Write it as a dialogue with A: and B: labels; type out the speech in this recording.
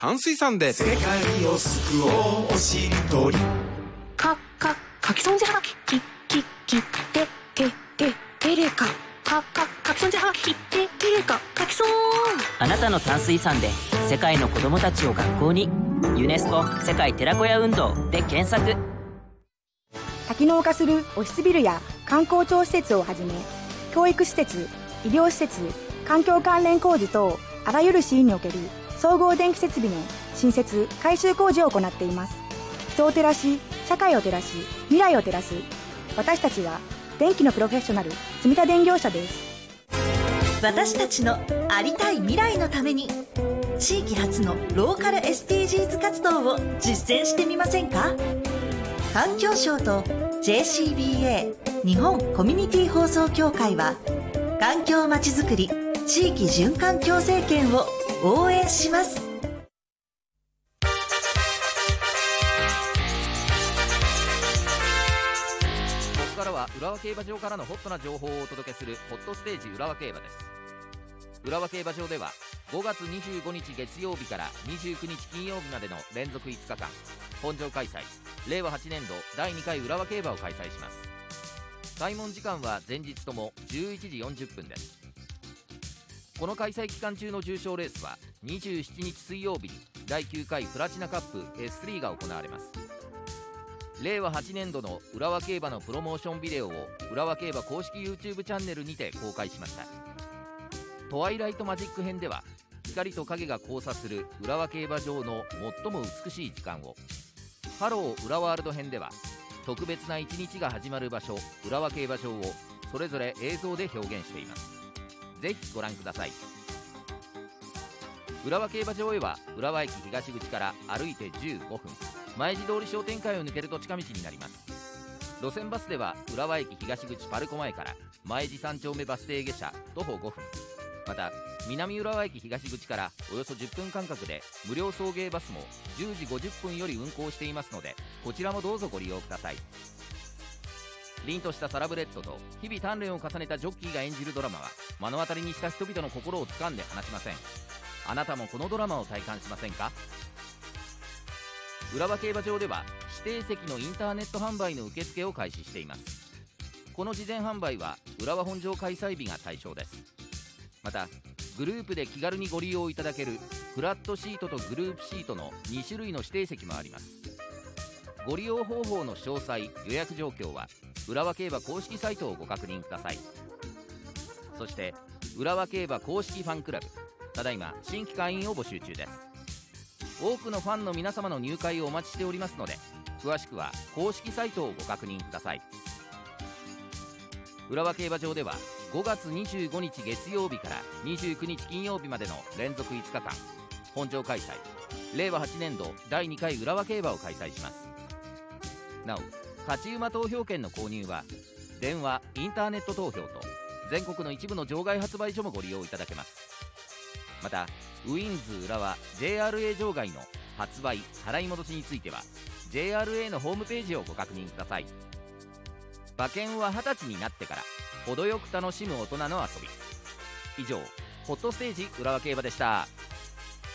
A: 淡水さんで
B: 世界を救おうおしりとり
C: 書き損じはがきてれか書き損じはがきてれか書き損。
D: あなたの淡水さんで世界の子どもたちを学校に。ユネスコ世界寺子屋運動で検索。
E: 多機能化するオフィスビルや観光庁施設をはじめ、教育施設、医療施設、環境関連工事等あらゆるシーンにおける総合電気設備の新設改修工事を行っています。人を照らし、社会を照らし、未来を照らす。私たちは電気のプロフェッショナル住田電業者です。
F: 私たちのありたい未来のために、地域発のローカル SDGs 活動を実践してみませんか？環境省と JCBA 日本コミュニティ放送協会は、環境まちづくり地域循環共生圏を応援します。こ
G: こからは浦和競馬場からのホットな情報をお届けするホットステージ浦和競馬です。浦和競馬場では5月25日月曜日から29日金曜日までの連続5日間本場開催、令和8年度第2回浦和競馬を開催します。開門時間は前日とも11時40分です。この開催期間中の重賞レースは27日水曜日に第9回プラチナカップ S3 が行われます。令和8年度の浦和競馬のプロモーションビデオを浦和競馬公式 YouTube チャンネルにて公開しました。トワイライトマジック編では光と影が交差する浦和競馬場の最も美しい時間を、ハロー浦ワールド編では特別な一日が始まる場所浦和競馬場をそれぞれ映像で表現しています。ぜひご覧ください。浦和競馬場へは浦和駅東口から歩いて15分、前地通り商店会を抜けると近道になります。路線バスでは浦和駅東口パルコ前から前地3丁目バス停下車徒歩5分、また南浦和駅東口からおよそ10分間隔で無料送迎バスも10時50分より運行していますので、こちらもどうぞご利用ください。凛としたサラブレッドと日々鍛錬を重ねたジョッキーが演じるドラマは、目の当たりにした人々の心を掴んで離しません。あなたもこのドラマを体感しませんか？浦和競馬場では指定席のインターネット販売の受付を開始しています。この事前販売は浦和本場開催日が対象です。またグループで気軽にご利用いただけるフラットシートとグループシートの2種類の指定席もあります。ご利用方法の詳細、予約状況は浦和競馬公式サイトをご確認ください。そして浦和競馬公式ファンクラブ、ただいま新規会員を募集中です。多くのファンの皆様の入会をお待ちしておりますので、詳しくは公式サイトをご確認ください。浦和競馬場では5月25日月曜日から29日金曜日までの連続5日間本場開催、令和8年度第2回浦和競馬を開催します。なお勝ち馬投票券の購入は電話、インターネット投票と全国の一部の場外発売所もご利用いただけます。またウィンズ浦和 JRA 場外の発売・払い戻しについては JRA のホームページをご確認ください。馬券は20歳になってから程よく楽しむ大人の遊び。以上ホットステージ浦和競馬でした。